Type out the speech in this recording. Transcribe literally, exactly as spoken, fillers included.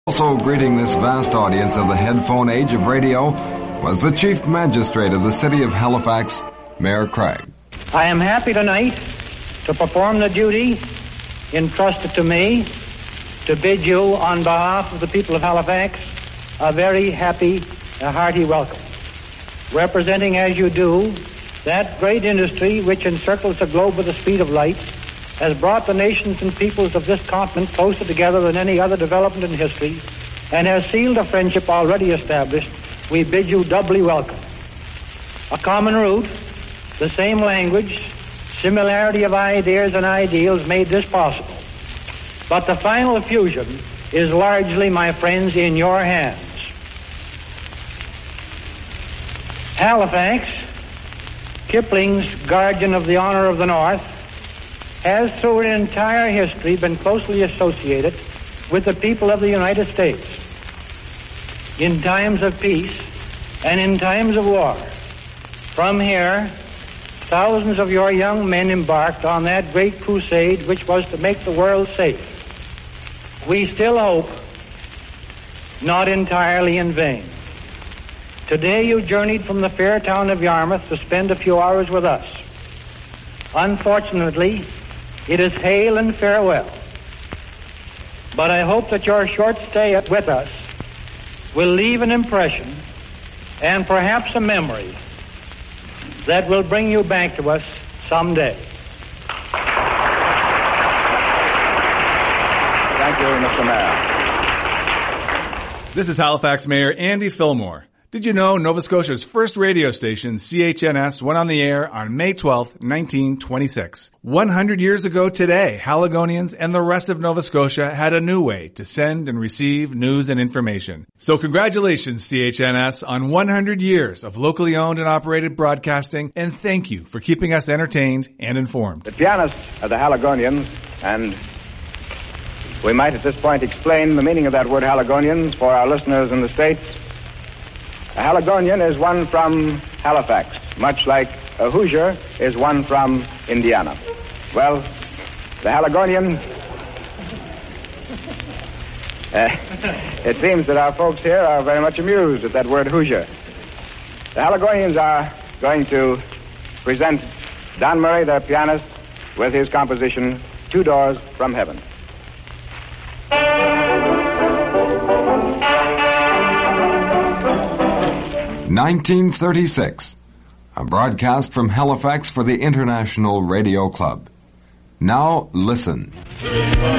Also greeting this vast audience of the headphone age of radio was the Chief Magistrate of the City of Halifax, Mayor Craig. I am happy tonight to perform the duty entrusted to me to bid you, on behalf of the people of Halifax, a very happy, a hearty welcome. Representing as you do that great industry which encircles the globe with the speed of light, has brought the nations and peoples of this continent closer together than any other development in history, and has sealed a friendship already established, we bid you doubly welcome. A common root, the same language, similarity of ideas and ideals made this possible. But the final fusion is largely, my friends, in your hands. Halifax, Kipling's guardian of the honor of the North, has through an entire history been closely associated with the people of the United States. In times of peace and in times of war, from here, thousands of your young men embarked on that great crusade which was to make the world safe. We still hope, not entirely in vain. Today you journeyed from the fair town of Yarmouth to spend a few hours with us. Unfortunately, it is hail and farewell. But I hope that your short stay with us will leave an impression and perhaps a memory that will bring you back to us someday. Thank you, Mister Mayor. This is Halifax Mayor Andy Fillmore. Did you know Nova Scotia's first radio station, C H N S, went on the air on May twelfth, nineteen twenty-six? one hundred years ago today, Haligonians and the rest of Nova Scotia had a new way to send and receive news and information. So congratulations, C H N S, on one hundred years of locally owned and operated broadcasting, and thank you for keeping us entertained and informed. The pianists are the Haligonians, and we might at this point explain the meaning of that word Haligonians for our listeners in the States. A Haligonian is one from Halifax, much like a Hoosier is one from Indiana. Well, the Haligonian... Uh, it seems that our folks here are very much amused at that word Hoosier. The Haligonians are going to present Don Murray, their pianist, with his composition, Two Doors from Heaven. nineteen thirty-six, a broadcast from Halifax for the International Radio Club. Now listen.